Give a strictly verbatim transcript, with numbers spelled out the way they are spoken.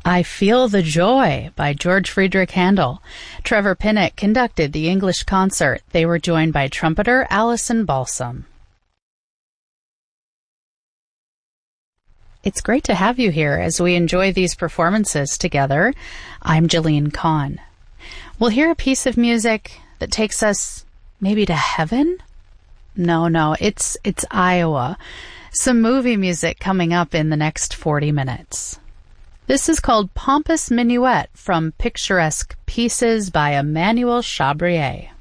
I Feel the Joy by George Friedrich Handel. Trevor Pinnock conducted the English concert. They were joined by trumpeter Alison Balsam. It's great to have you here as we enjoy these performances together. I'm Jillian Kahn. We'll hear a piece of music that takes us maybe to heaven? No, no, it's it's Iowa. Some movie music coming up in the next forty minutes. This is called Pompous Minuet from Picturesque Pieces by Emmanuel Chabrier.